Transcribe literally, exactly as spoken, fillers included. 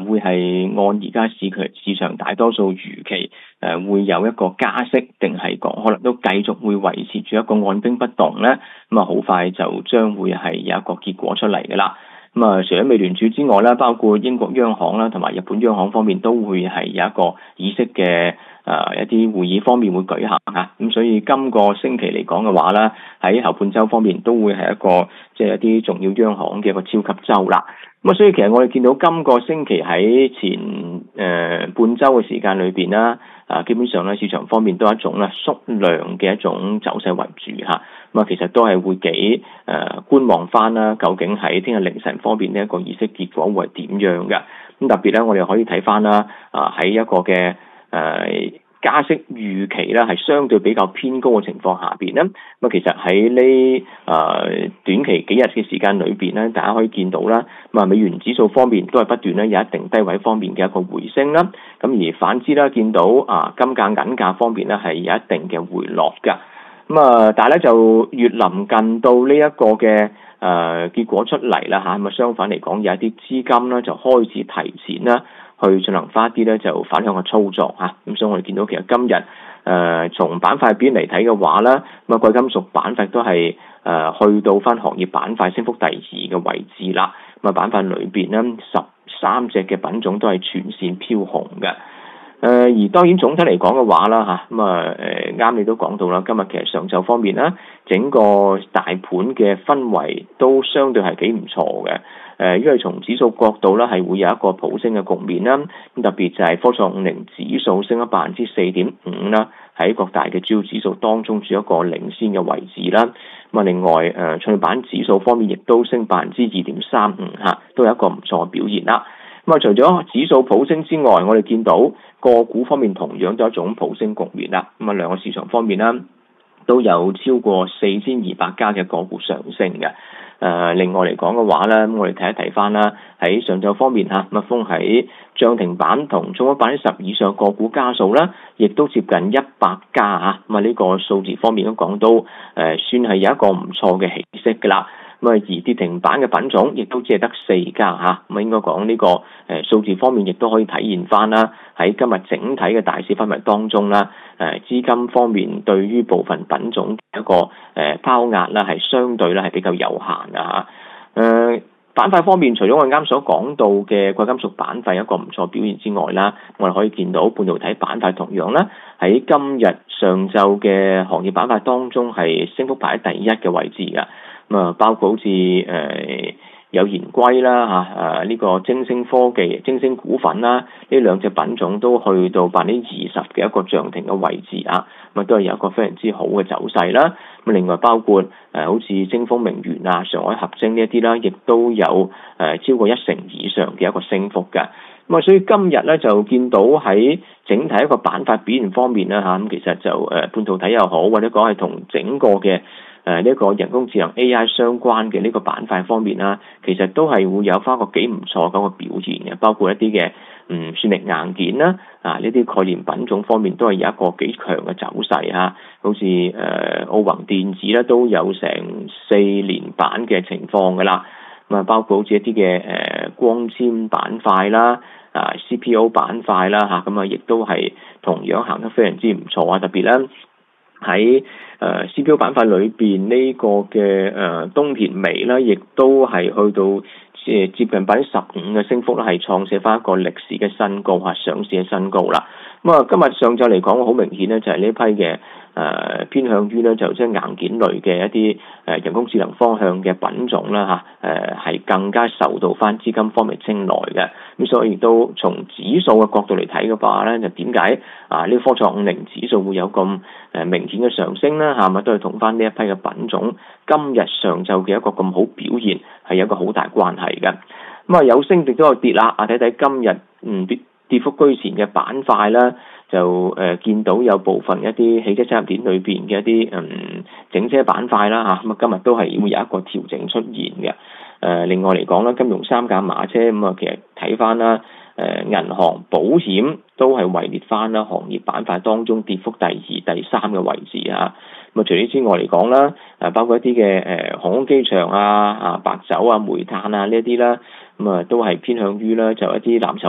會係按而家市場市場大多數預期誒會有一個加息，定係講可能都繼續會維持住一個按兵不動咧？咁啊好快就將會係有一個結果出嚟嘅啦。咁啊，除咗美聯儲之外啦，包括英國央行啦，同埋日本央行方面都會係有一個議息嘅誒一啲會議方面會舉行嚇。咁所以今個星期嚟講嘅話咧，喺後半週方面都會係一個即係、就是、一啲重要央行嘅一個超級週啦。咁啊，所以其實我哋見到今個星期喺前誒、呃、半週嘅時間裏邊啦，啊基本上咧市場方面都係一種咧縮量嘅一種走勢為主嚇。咁啊，其實都係會幾誒、呃、觀望翻啦，究竟喺聽日凌晨方面呢一個議息結果會係點樣嘅？咁特別咧，我哋可以睇翻啦，啊喺一個嘅誒、呃、加息預期啦，係相對比較偏高嘅情況下邊咧，咁啊其實喺呢誒短期幾日嘅時間裏邊咧，大家可以見到啦，咁啊美元指數方面都係不斷咧有一定低位方面嘅一個回升啦，咁而反之啦，見到啊金價銀價方面咧係有一定嘅回落㗎。咁啊，但係咧就越臨近到呢一個嘅誒、呃、結果出嚟啦嚇，咁啊相反嚟講，有一啲資金咧就開始提前啦，去進行翻一啲咧就反向嘅操作嚇。咁所以我哋見到其實今日誒、呃、從板塊邊嚟睇嘅話咧，咁啊貴金屬板塊都係誒、呃、去到翻行業板塊升幅第二嘅位置啦。咁啊板塊裏邊咧十三隻嘅品種都係全線飄紅嘅。誒、呃、而當然總體嚟講嘅話啦嚇，咁啊誒啱你都講到啦，今日其實上晝方面啦，整個大盤嘅氛圍都相對係幾唔錯嘅。誒、呃、因為從指數角度咧係會有一個普升嘅局面啦，咁特別就係科創五零指數升咗百分之四點五啦，喺各大嘅主要指數當中處一個領先嘅位置啦。咁啊另外誒創業板指數方面亦都升百分之二點三五嚇，都有一個唔錯嘅表現啦。咁啊，除咗指數普升之外，我哋見到個股方面同樣都有一種普升局面啦。咁啊，兩個市場方面啦，都有超過四千二百家嘅個股上升嘅。誒、呃，另外嚟講嘅話咧，咁我哋睇一睇翻啦，喺上晝方面嚇，蜜蜂喺漲停板同衝咗百分之十以上個股家數啦，亦都接近一百家嚇。咁啊，呢個數字方面都講到誒、呃，算係有一個唔錯嘅起色㗎啦。咁啊，而跌停板嘅品種亦都只係得四家嚇，咁啊應該講呢個誒數字方面亦都可以體現翻啦。喺今日整體嘅大市氛圍當中啦，誒資金方面對於部分品種一個誒拋壓啦，係相對咧係比較有限嘅嚇。誒板塊方面，除咗我哋啱所講到嘅貴金屬板塊一個唔錯表現之外啦，我哋可以見到半導體板塊同樣啦，喺今日上晝嘅行業板塊當中係升幅排喺第一嘅位置㗎。咁啊，包括好似誒、呃、有言歸啦嚇，誒、啊、呢、這個晶星科技、晶星股份啦，呢兩隻品種都去到百分之二十嘅一個漲停嘅位置啊，咁啊都係有一個非常之好嘅走勢啦。咁另外包括誒、呃、好似晶豐明源啊、上海合晶呢一啲啦，亦都有誒、呃、超過一成以上嘅一個升幅嘅。咁啊，所以今日咧就見到喺整體一個板塊表現方面啦嚇，咁、啊、其實就誒、呃、半導體又好，或者講係同整個嘅誒呢一個人工智能 A I 相關嘅呢個板塊方面啦，其實都係會有翻個幾唔錯嗰個表現嘅，包括一啲嘅嗯算力硬件啦，啊呢啲概念品種方面都係有一個幾強嘅走勢嚇，好似誒奧宏電子咧都有成四連板嘅情況㗎啦，咁啊包括好似一啲嘅誒光纖板塊啦，啊 C P U 板塊啦嚇，咁啊亦都係同樣行得非常之唔錯啊，特別咧喺誒 C P U 板塊裏邊呢個嘅誒東田微啦，亦都係去到誒接近百分之十五嘅升幅啦，係創寫翻一個歷史嘅新高嚇，上市嘅新高啦。咁啊，今日上晝嚟講，好明顯咧，就係呢批嘅誒偏向於咧，就即係硬件類嘅一啲誒人工智能方向嘅品種啦嚇，誒係更加受到翻資金方面青睞嘅。咁所以亦都從指數嘅角度嚟睇嘅話咧，就點解啊呢個科創五零指數會有咁誒明顯嘅上升咧？係咪都係同翻呢一批嘅品種今日上晝嘅一個咁好表現係有一個好大關係嘅。咁啊有升亦都有跌啦。啊睇睇今日嗯跌跌幅居前嘅板塊啦，就誒、呃、見到有部分一啲汽車產業鏈裏邊嘅一啲嗯整車板塊啦嚇，咁啊今日都係會有一個調整出現嘅。誒、呃、另外嚟講啦，金融三甲馬車咁啊，其實睇翻啦，誒銀行、保險都係位列翻啦行業板塊當中跌幅第二、第三嘅位置啊。咁啊除此之外嚟講啦，誒包括一啲嘅誒航空機場啊、啊白酒啊、煤炭啊呢一啲啦，咁啊都係偏向於啦就一啲藍籌